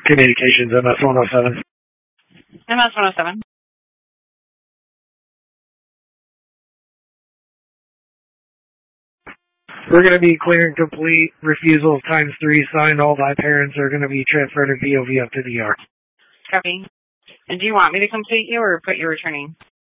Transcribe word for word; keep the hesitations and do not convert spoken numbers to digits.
Communications, M S one oh seven. M S one oh seven. We're going to be clear and complete. Refusal times three signed. All thy parents are going to be transferred to P O V up to the E R. Copy. And do you want me to complete you or put you returning?